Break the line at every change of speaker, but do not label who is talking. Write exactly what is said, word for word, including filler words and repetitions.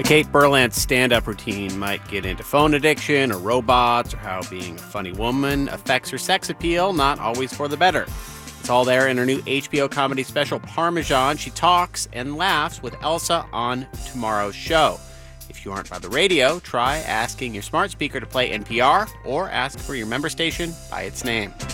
Kate Berland's stand-up routine might get into phone addiction or robots or how being a funny woman affects her sex appeal, not always for the better. It's all there in her new H B O comedy special, Parmesan. She talks and laughs with Elsa on tomorrow's show. If you aren't by the radio, try asking your smart speaker to play N P R or ask for your member station by its name.